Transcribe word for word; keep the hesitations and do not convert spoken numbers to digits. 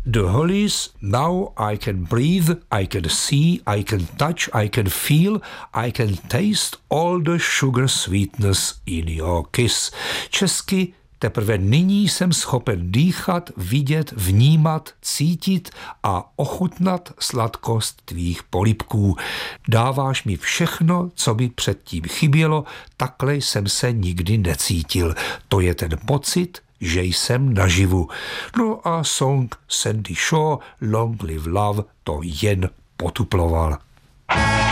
The Hollies, Now I Can Breathe, I Can See, I Can Touch, I Can Feel, I Can Taste All the Sugar Sweetness in Your Kiss. Česky, teprve nyní jsem schopen dýchat, vidět, vnímat, cítit a ochutnat sladkost tvých polibků. Dáváš mi všechno, co mi předtím chybělo, takhle jsem se nikdy necítil. To je ten pocit, že jsem naživu. No a song Sandy Shaw, Long Live Love, to jen potuploval.